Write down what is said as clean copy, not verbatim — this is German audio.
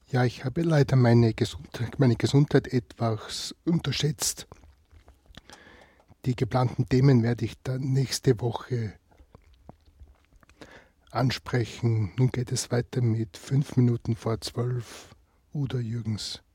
Ja, ich habe leider meine Gesundheit etwas unterschätzt. Die geplanten Themen werde ich dann nächste Woche ansprechen. Nun geht es weiter mit 5 Minuten vor 12. Udo Jürgens.